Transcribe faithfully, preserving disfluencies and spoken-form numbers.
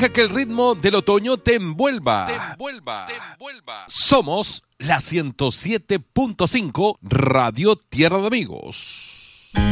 Deja que el ritmo del otoño te envuelva. Te envuelva. Te envuelva. Somos la ciento siete punto cinco Radio Tierra de Amigos.